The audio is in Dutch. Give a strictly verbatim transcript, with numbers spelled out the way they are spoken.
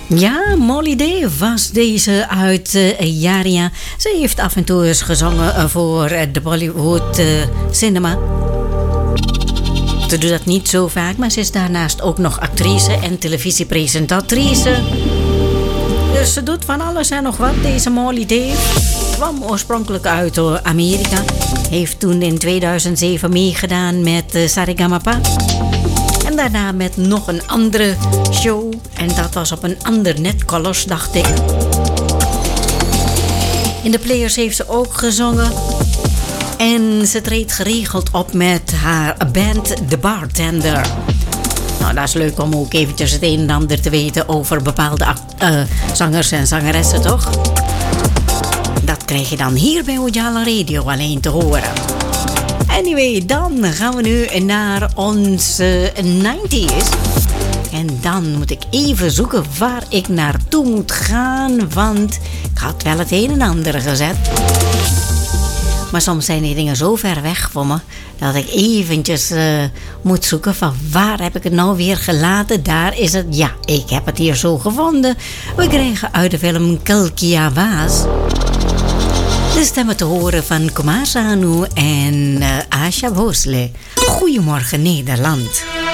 Ja, Molly Day was deze uit uh, Jaria. Ze heeft af en toe eens gezongen uh, voor uh, de Bollywood uh, cinema. Ze doet dat niet zo vaak, maar ze is daarnaast ook nog actrice en televisiepresentatrice. Dus ze doet van alles en nog wat, deze Molly Day. Kwam oorspronkelijk uit uh, Amerika. Heeft toen in tweeduizend zeven meegedaan met uh, Saregama-pa. En daarna met nog een andere show. En dat was op een ander netcolors, dacht ik. In de Players heeft ze ook gezongen. En ze treedt geregeld op met haar band The Bartender. Nou, dat is leuk om ook eventjes het een en ander te weten over bepaalde uh, zangers en zangeressen, toch? Dat krijg je dan hier bij Ujala Radio alleen te horen. Anyway, dan gaan we nu naar onze nineties. En dan moet ik even zoeken waar ik naartoe moet gaan, want ik had wel het een en ander gezet. Maar soms zijn die dingen zo ver weg voor me, dat ik eventjes uh, moet zoeken van waar heb ik het nou weer gelaten. Daar is het, ja, ik heb het hier zo gevonden. We krijgen uit de film Kalkia Waas de stemmen te horen van Kumar Sanu en uh, Asha Bhosle. Goedemorgen Nederland.